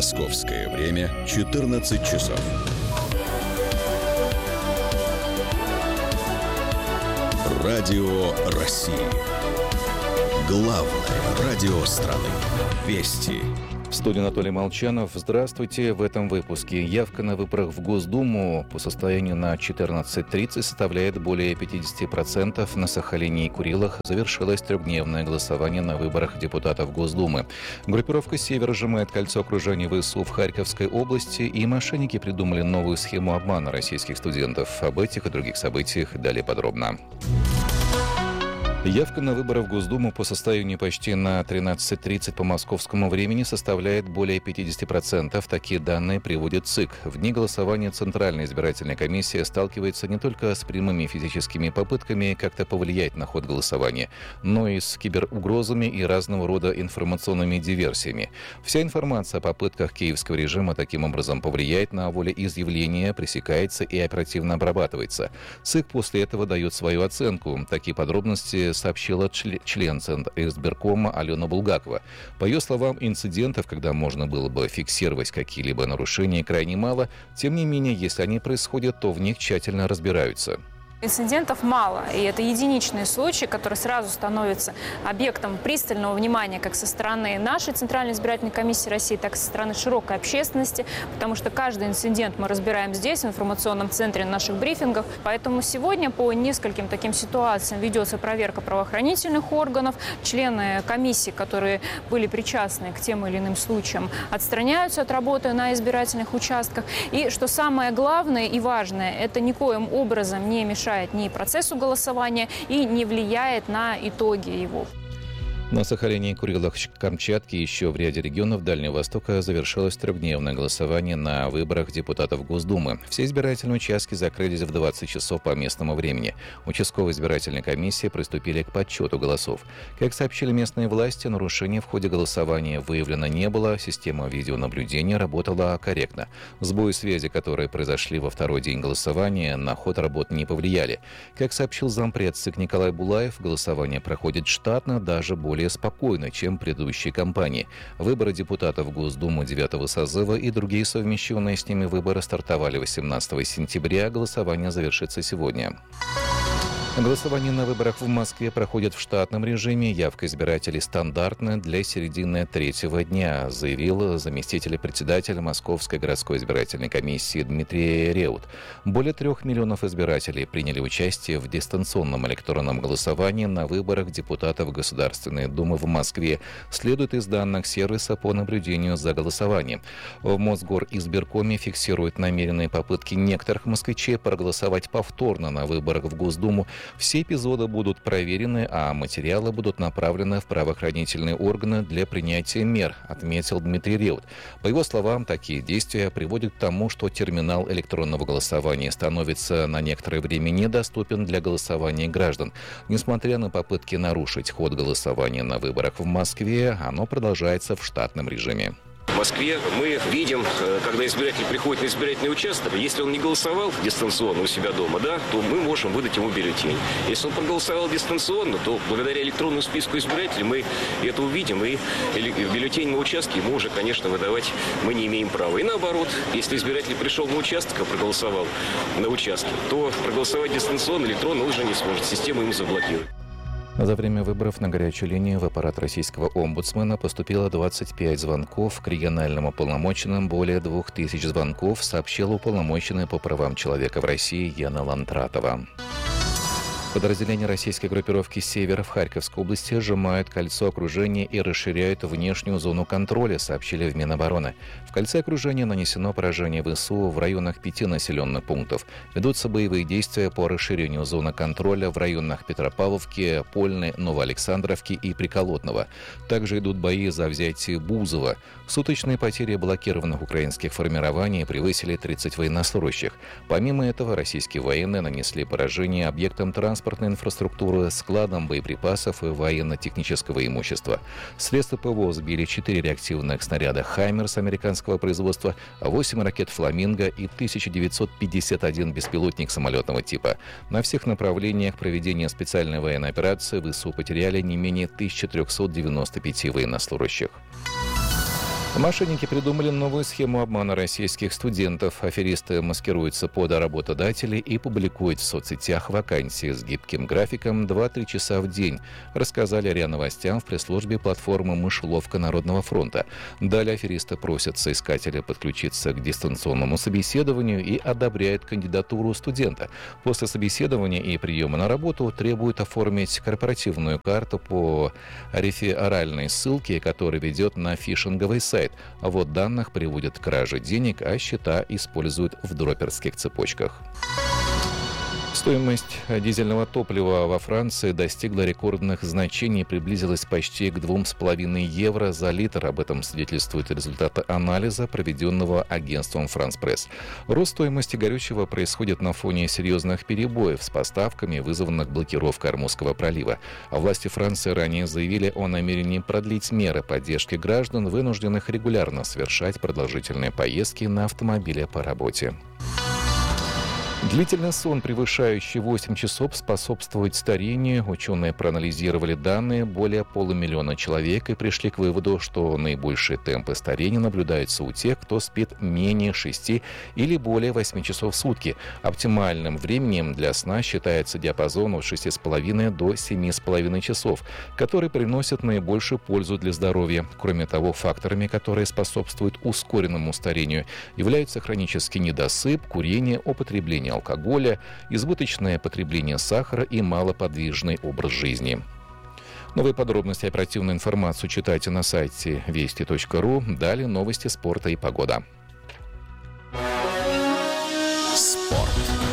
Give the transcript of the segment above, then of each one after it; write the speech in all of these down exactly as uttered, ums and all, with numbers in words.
Московское время четырнадцать часов. Радио России. Главное радио страны. Вести. В студии Анатолий Молчанов. Здравствуйте. В этом выпуске. Явка на выборах в Госдуму по состоянию на четырнадцать тридцать составляет более пятьдесят процентов. На Сахалине и Курилах завершилось трехдневное голосование на выборах депутатов Госдумы. Группировка «Север» сжимает кольцо окружения ВСУ в Харьковской области, и мошенники придумали новую схему обмана российских студентов. Об этих и других событиях далее подробно. Явка на выборы в Госдуму по состоянию почти на тринадцать тридцать по московскому времени составляет более пятьдесят процентов. Такие данные приводит ЦИК. В дни голосования Центральная избирательная комиссия сталкивается не только с прямыми физическими попытками как-то повлиять на ход голосования, но и с киберугрозами и разного рода информационными диверсиями. Вся информация о попытках киевского режима таким образом повлиять на волеизъявление пресекается и оперативно обрабатывается. ЦИК после этого дает свою оценку. Такие подробности сообщила член Центризбиркома Алена Булгакова. По ее словам, инцидентов, когда можно было бы фиксировать какие-либо нарушения, крайне мало. Тем не менее, если они происходят, то в них тщательно разбираются. Инцидентов мало, и это единичные случаи, которые сразу становятся объектом пристального внимания как со стороны нашей Центральной избирательной комиссии России, так и со стороны широкой общественности, потому что каждый инцидент мы разбираем здесь, в информационном центре наших брифингов. Поэтому сегодня по нескольким таким ситуациям ведется проверка правоохранительных органов. Члены комиссии, которые были причастны к тем или иным случаям, отстраняются от работы на избирательных участках. И что самое главное и важное, это никоим образом не мешает ни процессу голосования и не влияет на итоги его. На Сахалине и Курилах Камчатки еще в ряде регионов Дальнего Востока завершилось трехдневное голосование на выборах депутатов Госдумы. Все избирательные участки закрылись в двадцать часов по местному времени. Участковые избирательные комиссии приступили к подсчету голосов. Как сообщили местные власти, нарушений в ходе голосования выявлено не было, система видеонаблюдения работала корректно. Сбои связи, которые произошли во второй день голосования, на ход работ не повлияли. Как сообщил зампред ЦИК Николай Булаев, голосование проходит штатно, даже более спокойно, чем предыдущие кампании. Выборы депутатов Госдумы девятого созыва и другие совмещенные с ними выборы стартовали восемнадцатого сентября, голосование завершится сегодня. Голосование на выборах в Москве проходит в штатном режиме. Явка избирателей стандартная для середины третьего дня, заявил заместитель председателя Московской городской избирательной комиссии Дмитрий Реут. Более трех миллионов избирателей приняли участие в дистанционном электронном голосовании на выборах депутатов Государственной Думы в Москве, следует из данных сервиса по наблюдению за голосованием. В Мосгоризбиркоме фиксируют намеренные попытки некоторых москвичей проголосовать повторно на выборах в Госдуму. Все эпизоды будут проверены, а материалы будут направлены в правоохранительные органы для принятия мер, отметил Дмитрий Реут. По его словам, такие действия приводят к тому, что терминал электронного голосования становится на некоторое время недоступен для голосования граждан. Несмотря на попытки нарушить ход голосования на выборах в Москве, оно продолжается в штатном режиме. В Москве мы видим, когда избиратель приходит на избирательный участок, если он не голосовал дистанционно у себя дома, да, то мы можем выдать ему бюллетень. Если он проголосовал дистанционно, то благодаря электронному списку избирателей мы это увидим, и бюллетень на участке ему уже, конечно, выдавать мы не имеем права. И наоборот, если избиратель пришел на участок, а проголосовал на участке, то проголосовать дистанционно электронно уже не сможет, система ему заблокирует. За время выборов на горячую линию в аппарат российского омбудсмена поступило двадцать пять звонков, к региональным уполномоченным более двух тысяч звонков, сообщила уполномоченная по правам человека в России Яна Лантратова. Подразделения российской группировки «Север» в Харьковской области сжимают кольцо окружения и расширяют внешнюю зону контроля, сообщили в Минобороны. В кольце окружения нанесено поражение ВСУ в районах пяти населенных пунктов. Ведутся боевые действия по расширению зоны контроля в районах Петропавловки, Польны, Новоалександровки и Приколотного. Также идут бои за взятие Бузова. Суточные потери блокированных украинских формирований превысили тридцать военнослужащих. Помимо этого, российские военные нанесли поражение объектам транспорта, транспортной инфраструктуры, складам боеприпасов и военно-технического имущества. Средства ПВО сбили четыре реактивных снаряда «Хаймерс» американского производства, восемь ракет «Фламинго» и тысяча девятьсот пятьдесят один беспилотник самолетного типа. На всех направлениях проведения специальной военной операции ВСУ потеряли не менее тысяча триста девяносто пять военнослужащих. Мошенники придумали новую схему обмана российских студентов. Аферисты маскируются под работодателей и публикуют в соцсетях вакансии с гибким графиком два-три часа в день, рассказали РИА Новостям в пресс-службе платформы «Мышеловка Народного фронта». Далее аферисты просят соискателя подключиться к дистанционному собеседованию и одобряют кандидатуру студента. После собеседования и приема на работу требуют оформить корпоративную карту по реферальной ссылке, которая ведет на фишинговый сайт. А вот данных приводят к краже денег, а счета используют в дроперских цепочках. Стоимость дизельного топлива во Франции достигла рекордных значений и приблизилась почти к двум с половиной евро за литр. Об этом свидетельствуют результаты анализа, проведенного агентством «Франс Пресс». Рост стоимости горючего происходит на фоне серьезных перебоев с поставками, вызванных блокировкой Ормузского пролива. Власти Франции ранее заявили о намерении продлить меры поддержки граждан, вынужденных регулярно совершать продолжительные поездки на автомобиле по работе. Длительный сон, превышающий восемь часов, способствует старению. Ученые проанализировали данные более полумиллиона человек и пришли к выводу, что наибольшие темпы старения наблюдаются у тех, кто спит менее шести или более восьми часов в сутки. Оптимальным временем для сна считается диапазон от шести с половиной до семи с половиной часов, который приносит наибольшую пользу для здоровья. Кроме того, факторами, которые способствуют ускоренному старению, являются хронический недосып, курение, употребление алкоголя, избыточное потребление сахара и малоподвижный образ жизни. Новые подробности и оперативную информацию читайте на сайте вести точка ру. Далее новости спорта и погода. Спорт.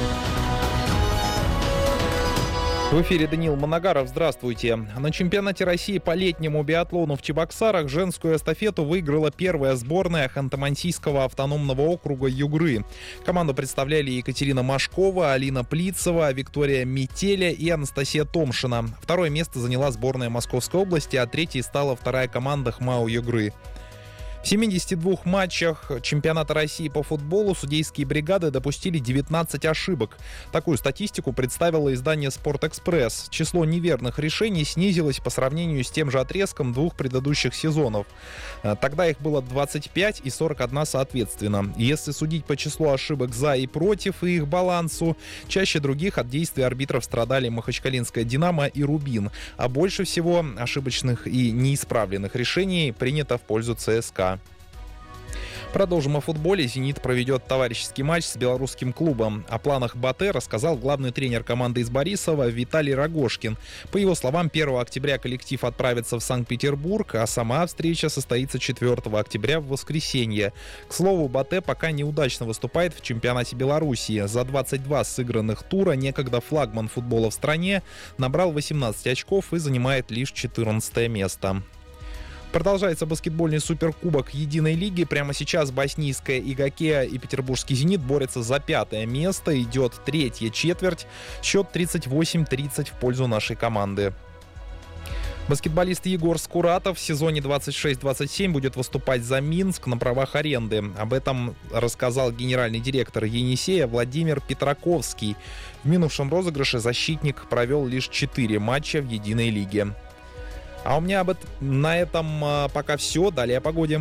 В эфире Даниил Манагаров. Здравствуйте. На чемпионате России по летнему биатлону в Чебоксарах женскую эстафету выиграла первая сборная Ханты-Мансийского автономного округа Югры. Команду представляли Екатерина Машкова, Алина Плицева, Виктория Метеля и Анастасия Томшина. Второе место заняла сборная Московской области, а третьей стала вторая команда ХМАО Югры. В семидесяти двух матчах чемпионата России по футболу судейские бригады допустили девятнадцать ошибок. Такую статистику представило издание «Спортэкспресс». Число неверных решений снизилось по сравнению с тем же отрезком двух предыдущих сезонов. Тогда их было двадцать пять и сорок один соответственно. Если судить по числу ошибок «за» и «против» и их балансу, чаще других от действий арбитров страдали Махачкалинская «Динамо» и «Рубин». А больше всего ошибочных и неисправленных решений принято в пользу ЦСКА. Продолжим о футболе. «Зенит» проведет товарищеский матч с белорусским клубом. О планах БАТЭ рассказал главный тренер команды из Борисова Виталий Рогожкин. По его словам, первого октября коллектив отправится в Санкт-Петербург, а сама встреча состоится четвёртого октября в воскресенье. К слову, БАТЭ пока неудачно выступает в чемпионате Белоруссии. За двадцать два сыгранных тура некогда флагман футбола в стране набрал восемнадцать очков и занимает лишь четырнадцатое место. Продолжается баскетбольный суперкубок единой лиги. Прямо сейчас Боснийская Игокея и Петербургский «Зенит» борются за пятое место. Идет третья четверть. Счет тридцать восемь тридцать в пользу нашей команды. Баскетболист Егор Скуратов в сезоне двадцать шесть двадцать семь будет выступать за Минск на правах аренды. Об этом рассказал генеральный директор «Енисея» Владимир Петраковский. В минувшем розыгрыше защитник провел лишь четыре матча в единой лиге. А у меня об этом, на этом а, пока все. Далее о погоде.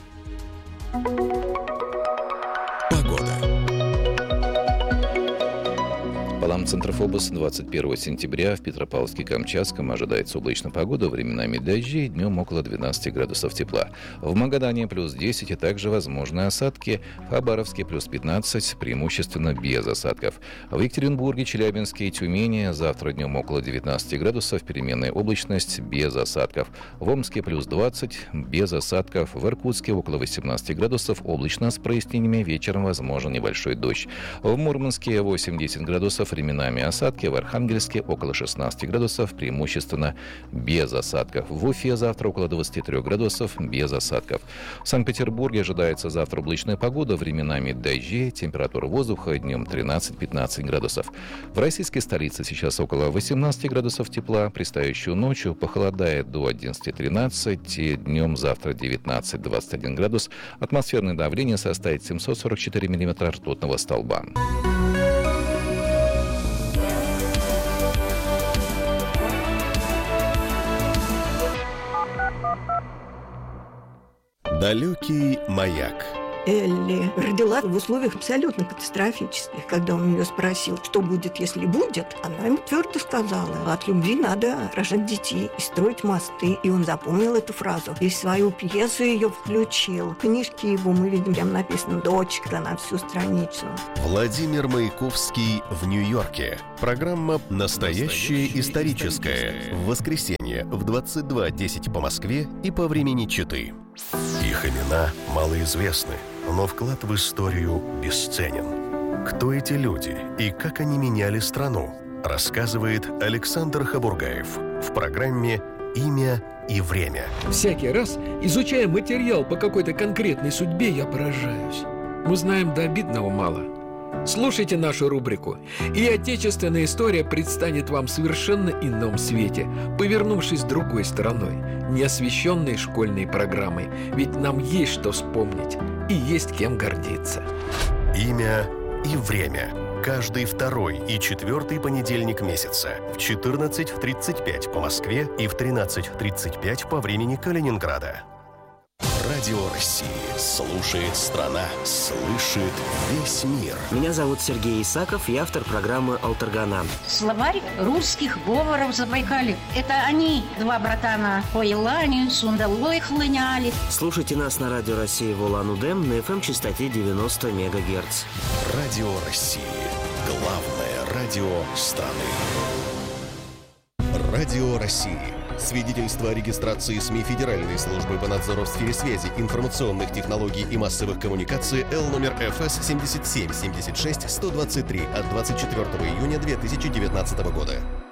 Центрофобус двадцать первого сентября в Петропавловске-Камчатском ожидается облачная погода, временами дожди, днем около двенадцати градусов тепла. В Магадане плюс десять и также возможны осадки. В Хабаровске плюс пятнадцать, преимущественно без осадков. В Екатеринбурге, Челябинске и Тюмени завтра днем около девятнадцати градусов, переменная облачность без осадков. В Омске плюс двадцать, без осадков. В Иркутске около восемнадцати градусов, облачно с прояснениями, вечером возможен небольшой дождь. В Мурманске восемь-десять градусов, временами осадки. В Архангельске около шестнадцати градусов, преимущественно без осадков. В Уфе завтра около двадцати трёх градусов, без осадков. В Санкт-Петербурге ожидается завтра облачная погода, временами дожди, температура воздуха днем тринадцать-пятнадцать градусов. В российской столице сейчас около восемнадцати градусов тепла, предстоящую ночью похолодает до одиннадцати-тринадцати, днем завтра девятнадцать-двадцать один градус, атмосферное давление составит семьсот сорок четыре миллиметра ртутного столба. Далекий маяк. Элли родила в условиях абсолютно катастрофических. Когда он ее спросил, что будет, если будет, она ему твердо сказала: от любви надо рожать детей и строить мосты. И он запомнил эту фразу. И в свою пьесу ее включил. В книжке его мы видим, там написано «Дочка» на всю страницу. Владимир Маяковский в Нью-Йорке. Программа «Настоящее историческое». В воскресенье в двадцать два десять по Москве и по времени Читы. Их имена малоизвестны, но вклад в историю бесценен. Кто эти люди и как они меняли страну, рассказывает Александр Хабургаев в программе «Имя и время». Всякий раз, изучая материал по какой-то конкретной судьбе, я поражаюсь. Мы знаем до обидного мало. Слушайте нашу рубрику, и отечественная история предстанет вам в совершенно ином свете, повернувшись другой стороной, не освещенной школьной программой. Ведь нам есть что вспомнить и есть кем гордиться. Имя и время. Каждый второй и четвертый понедельник месяца в четырнадцать тридцать пять по Москве и в тринадцать тридцать пять по времени Калининграда. Радио России. Слушает страна. Слышит весь мир. Меня зовут Сергей Исаков, я автор программы «Алтаргана». Словарь русских говоров Забайкалья. Это они, два братана, по Елане, сундалой хлыняли. Слушайте нас на Радио России в Улан-Удэ на эф эм-частоте девяносто мегагерц. Радио России. Главное радио страны. Радио России. Свидетельство о регистрации СМИ Федеральной службы по надзору в сфере связи, информационных технологий и массовых коммуникаций Л номер эф эс семьдесят семь семьдесят шесть сто двадцать три от двадцать четвёртого июня две тысячи девятнадцатого года.